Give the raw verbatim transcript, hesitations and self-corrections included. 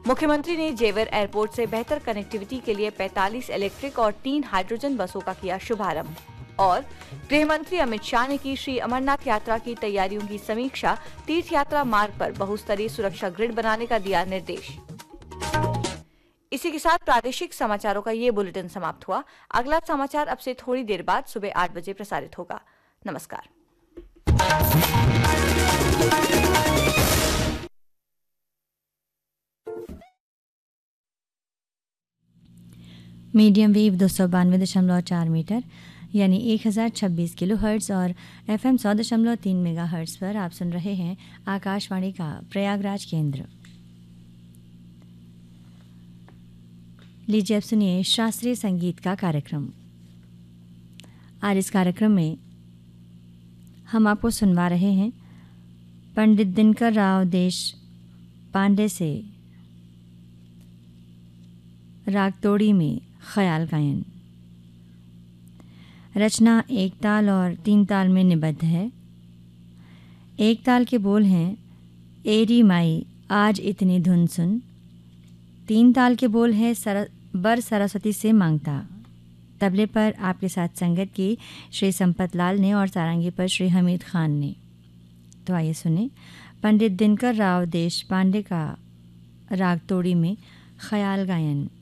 मुख्यमंत्री ने जेवर एयरपोर्ट से बेहतर कनेक्टिविटी के लिए पैंतालीस इलेक्ट्रिक और तीन हाइड्रोजन बसों का किया शुभारंभ। और गृह मंत्री अमित शाह ने की श्री अमरनाथ यात्रा की तैयारियों की समीक्षा। तीर्थ यात्रा मार्ग पर बहुस्तरीय सुरक्षा ग्रिड बनाने का दिया निर्देश। इसी के साथ प्रादेशिक समाचारों का ये बुलेटिन समाप्त हुआ। अगला समाचार अब से थोड़ी देर बाद सुबह आठ बजे प्रसारित होगा। नमस्कार। मीडियम वेव दो सौ बानवे दशमलव चार मीटर यानी एक हज़ार छब्बीस किलो हर्ट्ज़ और एफ एम सौ दशमलव तीन मेगा हर्ट्ज़ पर आप सुन रहे हैं आकाशवाणी का प्रयागराज केंद्र। लीजिए अब सुनिए शास्त्रीय संगीत का कार्यक्रम। आज इस कार्यक्रम में हम आपको सुनवा रहे हैं पंडित दिनकर राव देश पांडे से राग तोड़ी में ख्याल गायन। रचना एक ताल और तीन ताल में निबद्ध है। एक ताल के बोल हैं एरी माई आज इतनी धुन सुन। तीन ताल के बोल हैं सर, बर सरस्वती से मांगता। तबले पर आपके साथ संगत की श्री संपत लाल ने और सारंगी पर श्री हमीद खान ने। तो आइए सुने पंडित दिनकर राव देश पांडे का राग तोड़ी में ख्याल गायन।